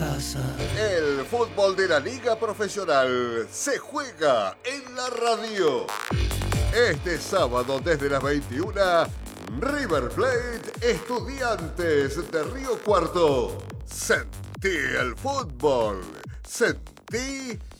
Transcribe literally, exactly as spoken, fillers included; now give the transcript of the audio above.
casa. El fútbol de la Liga Profesional se juega en la radio. Este sábado desde las veintiuna, River Plate, Estudiantes de Río Cuarto. Sentí el fútbol. Sentí